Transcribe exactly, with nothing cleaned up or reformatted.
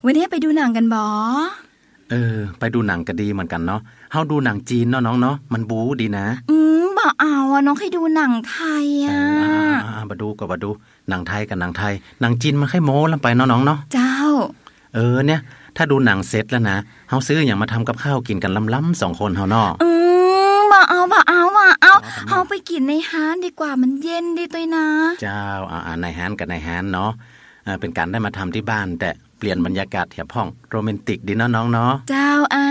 วันนี้ไปดูหนังกันบ่เออไปดูหนังก็ดีเหมือนกันเนาะเฮาดูหนังจีนเนาะน้องเนาะมันบู๊ดีนะอืมบ่เอาอ่ะน้องให้ดูหนังไทยอ่ะเออๆๆมาดูก็มาดูหนังไทยกับหนังไทยหนังจีนมันค่อยโม้ลำไปเนาะน้องเนาะเจ้าเออเนี่ยถ้าดูหนังเสร็จแล้วนะเฮาซื้อหยังมาทำกับข้าวกินกันล้ำๆสองคนเฮาเนาะอืมบ่เอาบ่เอาบ่เอาเฮาไปกินในร้านดีกว่ามันเย็นดีตัวนะเจ้าอ่าๆในร้านกับในร้านเนาะเออเป็นการได้มาทำที่บ้านแต่เปลี่ยนบรรยากาศแถบห้องโรแมนติกดีเนาะน้องเนาะเจ้าอ่ะ